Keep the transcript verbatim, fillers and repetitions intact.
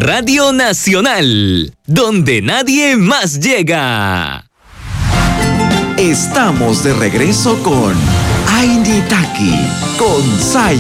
Radio Nacional, donde nadie más llega. Estamos de regreso con Aini Taki, con Sai.